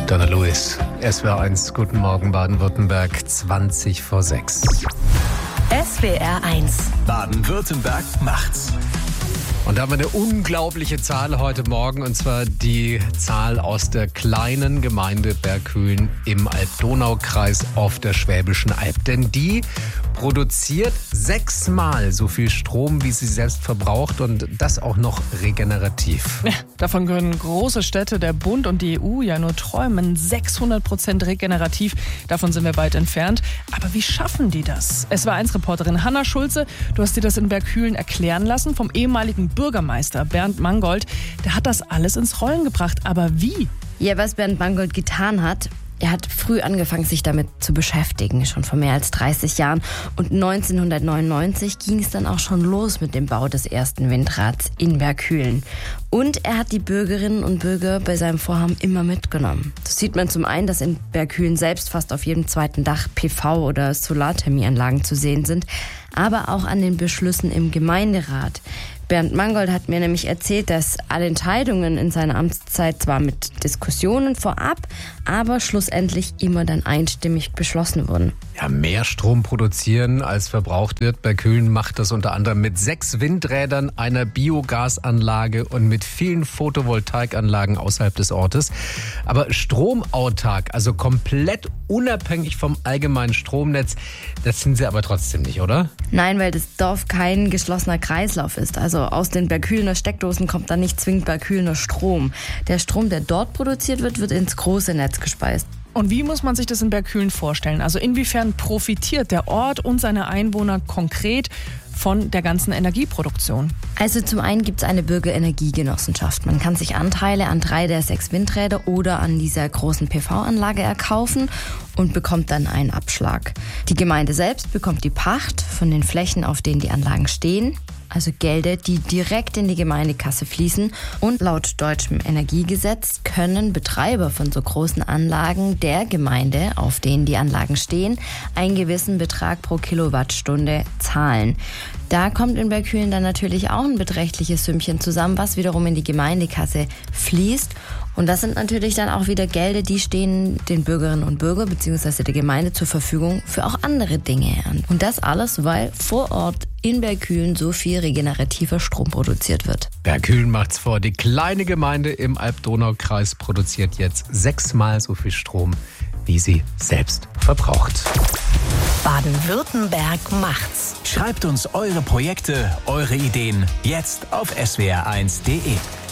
Donna Lewis, SWR1, guten Morgen Baden-Württemberg, 20 vor 6. SWR1 Baden-Württemberg macht's. Und da haben wir eine unglaubliche Zahl heute Morgen, und zwar die Zahl aus der kleinen Gemeinde Berghülen im Alb-Donau-Kreis auf der Schwäbischen Alb. Denn die produziert 6-mal so viel Strom, wie sie selbst verbraucht, und das auch noch regenerativ. Ja, davon können große Städte, der Bund und die EU ja nur träumen. 600% regenerativ, davon sind wir weit entfernt. Aber wie schaffen die das? SWR1-Reporterin Hanna Schulze, du hast dir das in Berghülen erklären lassen vom ehemaligen Bürgermeister Bernd Mangold. Der hat das alles ins Rollen gebracht. Aber wie? Ja, was Bernd Mangold getan hat, er hat früh angefangen, sich damit zu beschäftigen, schon vor mehr als 30 Jahren. Und 1999 ging es dann auch schon los mit dem Bau des ersten Windrads in Berghülen. Und er hat die Bürgerinnen und Bürger bei seinem Vorhaben immer mitgenommen. Das sieht man zum einen, dass in Berghülen selbst fast auf jedem zweiten Dach PV- oder Solarthermieanlagen zu sehen sind, aber auch an den Beschlüssen im Gemeinderat. Bernd Mangold hat mir nämlich erzählt, dass alle Entscheidungen in seiner Amtszeit zwar mit Diskussionen vorab, aber schlussendlich immer dann einstimmig beschlossen wurden. Ja, mehr Strom produzieren, als verbraucht wird. Berghülen macht das unter anderem mit 6 Windrädern, einer Biogasanlage und mit vielen Photovoltaikanlagen außerhalb des Ortes. Aber stromautark, also komplett unabhängig vom allgemeinen Stromnetz, das sind sie aber trotzdem nicht, oder? Nein, weil das Dorf kein geschlossener Kreislauf ist. Also aus den Berghülener Steckdosen kommt dann nicht zwingend Berghülener Strom. Der Strom, der dort produziert wird, wird ins große Netz gespeist. Und wie muss man sich das in Berghülen vorstellen? Also inwiefern profitiert der Ort und seine Einwohner konkret von der ganzen Energieproduktion? Also zum einen gibt es eine Bürgerenergiegenossenschaft. Man kann sich Anteile an 3 der 6 Windräder oder an dieser großen PV-Anlage erkaufen und bekommt dann einen Abschlag. Die Gemeinde selbst bekommt die Pacht von den Flächen, auf denen die Anlagen stehen. Also Gelder, die direkt in die Gemeindekasse fließen. Und laut deutschem Energiegesetz können Betreiber von so großen Anlagen der Gemeinde, auf denen die Anlagen stehen, einen gewissen Betrag pro Kilowattstunde zahlen. Da kommt in Berghülen dann natürlich auch ein beträchtliches Sümmchen zusammen, was wiederum in die Gemeindekasse fließt. Und das sind natürlich dann auch wieder Gelder, die stehen den Bürgerinnen und Bürgern bzw. der Gemeinde zur Verfügung für auch andere Dinge. Und das alles, weil vor Ort in Berghülen so viel regenerativer Strom produziert wird. Berghülen macht's vor. Die kleine Gemeinde im Alb-Donau-Kreis produziert jetzt 6-mal so viel Strom, wie sie selbst verbraucht. Baden-Württemberg macht's. Schreibt uns eure Projekte, eure Ideen jetzt auf swr1.de.